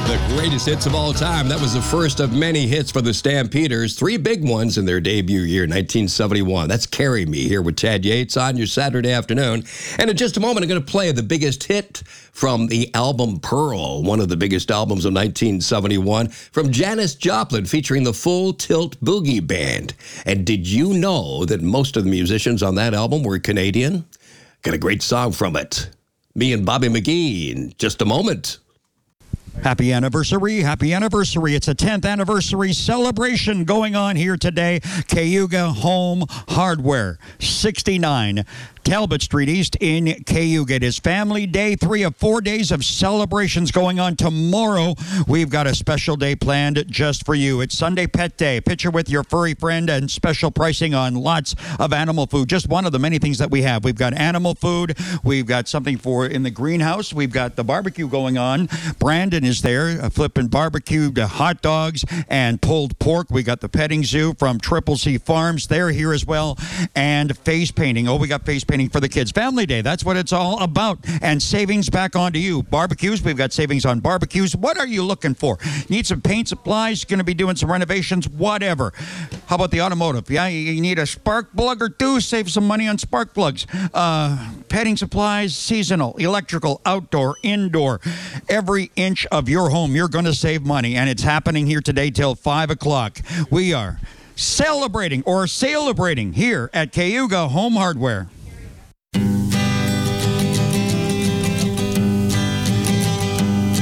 The greatest hits of all time. That was the first of many hits for the Stampeders. 3 big ones in their debut year, 1971. That's Carry Me here with Chad Yates on your Saturday afternoon. And in just a moment, I'm going to play the biggest hit from the album Pearl, one of the biggest albums of 1971, from Janis Joplin, featuring the Full Tilt Boogie Band. And did you know that most of the musicians on that album were Canadian? Got a great song from it. Me and Bobby McGee in just a moment. Happy anniversary, happy anniversary. It's a 10th anniversary celebration going on here today. Cayuga Home Hardware, 69 Talbot Street East in Cayuga. It is Family Day, 3 of 4 days of celebrations going on tomorrow. We've got a special day planned just for you. It's Sunday Pet Day. Picture with your furry friend and special pricing on lots of animal food. Just one of the many things that we have. We've got animal food. We've got something for in the greenhouse. We've got the barbecue going on. Brandon is there, flipping barbecued hot dogs and pulled pork. We got the petting zoo from Triple C Farms. They're here as well. And face painting. Oh, we got face painting for the kids. Family Day, that's what it's all about. And savings back onto you. Barbecues, we've got savings on barbecues. What are you looking for? Need some paint supplies? Going to be doing some renovations? Whatever. How about the automotive? Yeah, you need a spark plug or two? Save some money on spark plugs. Petting supplies, seasonal, electrical, outdoor, indoor. Every inch of your home, you're going to save money. And it's happening here today till 5 o'clock. We are celebrating here at Cayuga Home Hardware.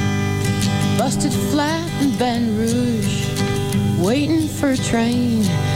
Busted flat in Baton Rouge, waiting for a train.